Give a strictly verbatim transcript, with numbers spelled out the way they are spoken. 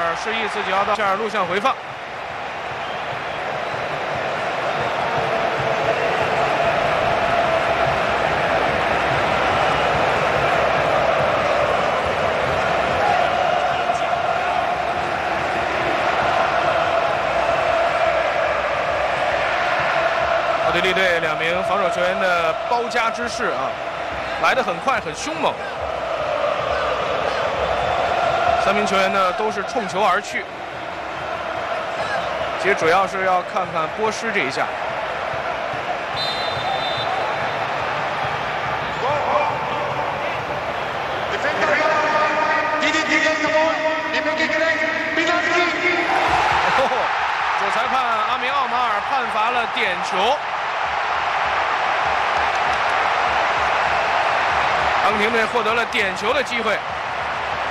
尔示意自己要到这儿录像回放。奥地利队两名防守球员的包夹之势啊，来得很快，很凶猛。三名球员呢都是冲球而去，其实主要是要看看波什这一下。哦，主裁判阿明奥马尔判罚了点球。阿根廷队获得了点球的机会。